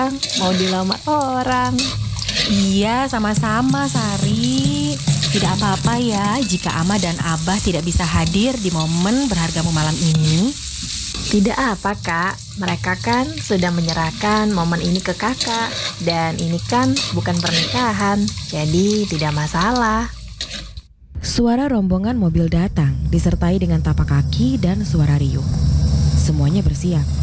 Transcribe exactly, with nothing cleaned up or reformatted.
mau dilamar orang. Iya, sama-sama Sari. Tidak apa-apa ya jika Ama dan Abah tidak bisa hadir di momen berhargamu malam ini. Tidak apa kak, mereka kan sudah menyerahkan momen ini ke kakak. Dan ini kan bukan pernikahan, jadi tidak masalah. Suara rombongan mobil datang disertai dengan tapak kaki dan suara riuh. Semuanya bersiap.